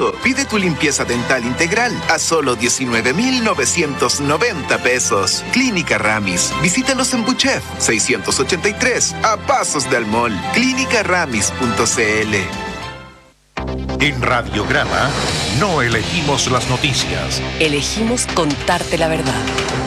México. Pide tu limpieza dental integral a solo 19,990 pesos. Clínica Ramis. Visítalos en Buchef 683, a pasos del mall. Clínicaramis.cl. En Radiograma no elegimos las noticias. Elegimos contarte la verdad.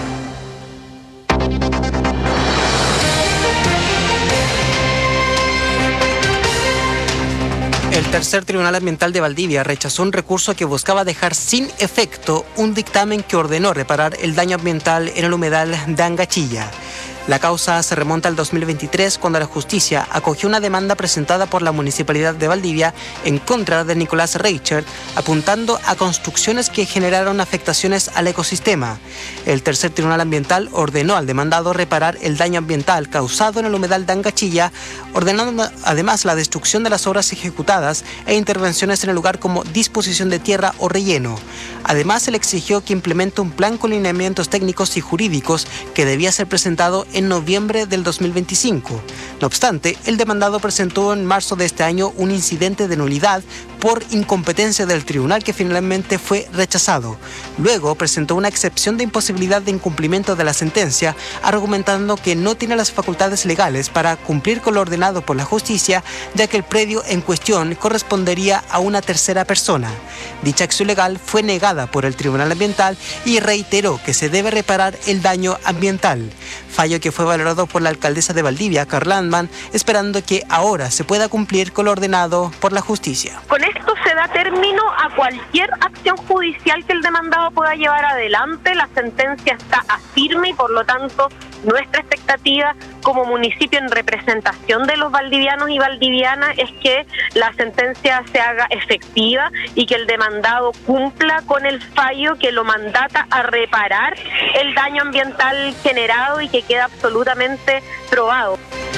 El tercer Tribunal Ambiental de Valdivia rechazó un recurso que buscaba dejar sin efecto un dictamen que ordenó reparar el daño ambiental en el humedal de Angachilla. La causa se remonta al 2023, cuando la justicia acogió una demanda presentada por la Municipalidad de Valdivia en contra de Nicolás Reichert, apuntando a construcciones que generaron afectaciones al ecosistema. El tercer Tribunal Ambiental ordenó al demandado reparar el daño ambiental causado en el humedal de Angachilla, ordenando además la destrucción de las obras ejecutadas e intervenciones en el lugar como disposición de tierra o relleno. Además, se le exigió que implemente un plan con lineamientos técnicos y jurídicos que debía ser presentado en noviembre del 2025. No obstante, el demandado presentó en marzo de este año un incidente de nulidad por incompetencia del tribunal que finalmente fue rechazado. Luego presentó una excepción de imposibilidad de incumplimiento de la sentencia, argumentando que no tiene las facultades legales para cumplir con lo ordenado por la justicia, ya que el predio en cuestión correspondería a una tercera persona. Dicha acción legal fue negada por el Tribunal Ambiental y reiteró que se debe reparar el daño ambiental. Fallo que fue valorado por la alcaldesa de Valdivia, Carla Antman, esperando que ahora se pueda cumplir con lo ordenado por la justicia. Con esto se da término a cualquier acción judicial que el demandado pueda llevar adelante. La sentencia está firme y por lo tanto nuestra expectativa como municipio en representación de los valdivianos y valdivianas es que la sentencia se haga efectiva y que el demandado cumpla con el fallo que lo mandata a reparar el daño ambiental generado y que queda absolutamente probado.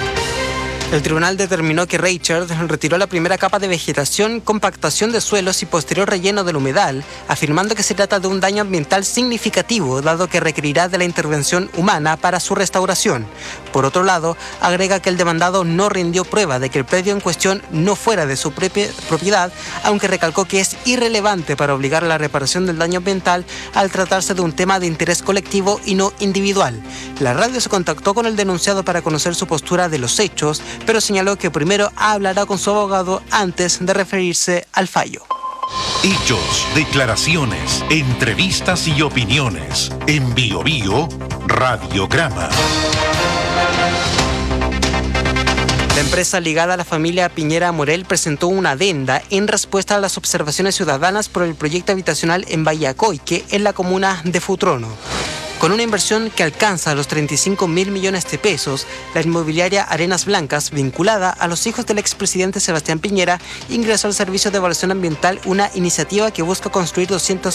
El tribunal determinó que Reichert retiró la primera capa de vegetación, compactación de suelos y posterior relleno del humedal, afirmando que se trata de un daño ambiental significativo, dado que requerirá de la intervención humana para su restauración. Por otro lado, agrega que el demandado no rindió prueba de que el predio en cuestión no fuera de su propiedad, aunque recalcó que es irrelevante para obligar a la reparación del daño ambiental al tratarse de un tema de interés colectivo y no individual. La radio se contactó con el denunciado para conocer su postura de los hechos, pero señaló que primero hablará con su abogado antes de referirse al fallo. Hechos, declaraciones, entrevistas y opiniones. En Bio Bio, Radiograma. La empresa ligada a la familia Piñera Morel presentó una adenda en respuesta a las observaciones ciudadanas por el proyecto habitacional en Vallacoique, en la comuna de Futrono. Con una inversión que alcanza los 35.000 millones de pesos, la inmobiliaria Arenas Blancas, vinculada a los hijos del expresidente Sebastián Piñera, ingresó al Servicio de Evaluación Ambiental una iniciativa que busca construir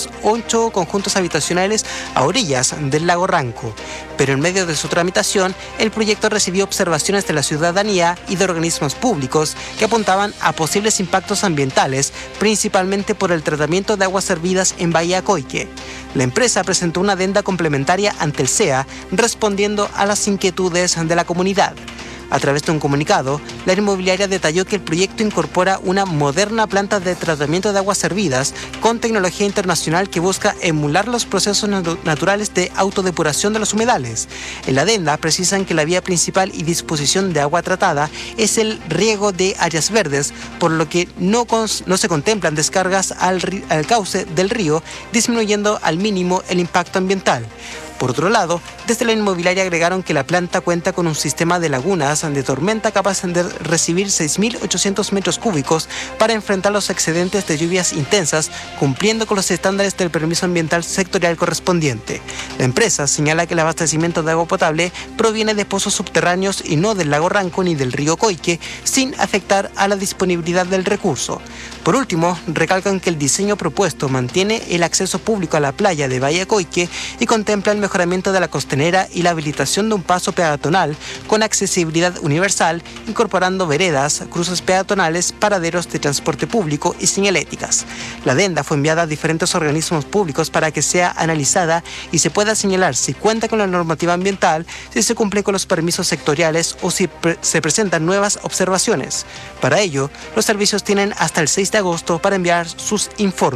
208 conjuntos habitacionales a orillas del lago Ranco. Pero en medio de su tramitación, el proyecto recibió observaciones de la ciudadanía y de organismos públicos que apuntaban a posibles impactos ambientales, principalmente por el tratamiento de aguas servidas en Vallacoique. La empresa presentó una adenda complementaria ante el SEA, respondiendo a las inquietudes de la comunidad. A través de un comunicado, la inmobiliaria detalló que el proyecto incorpora una moderna planta de tratamiento de aguas servidas con tecnología internacional que busca emular los procesos naturales de autodepuración de los humedales. En la adenda precisan que la vía principal y disposición de agua tratada es el riego de áreas verdes, por lo que no se contemplan descargas al cauce del río, disminuyendo al mínimo el impacto ambiental. Por otro lado, desde la inmobiliaria agregaron que la planta cuenta con un sistema de lagunas de tormenta capaz de recibir 6.800 metros cúbicos para enfrentar los excedentes de lluvias intensas, cumpliendo con los estándares del permiso ambiental sectorial correspondiente. La empresa señala que el abastecimiento de agua potable proviene de pozos subterráneos y no del lago Ranco ni del río Coique, sin afectar a la disponibilidad del recurso. Por último, recalcan que el diseño propuesto mantiene el acceso público a la playa de Vallacoique y contempla el mejoramiento de la costanera y la habilitación de un paso peatonal con accesibilidad universal, incorporando veredas, cruces peatonales, paraderos de transporte público y señaléticas. La adenda fue enviada a diferentes organismos públicos para que sea analizada y se pueda señalar si cuenta con la normativa ambiental, si se cumple con los permisos sectoriales o si se presentan nuevas observaciones. Para ello, los servicios tienen hasta el 6 de agosto para enviar sus informes.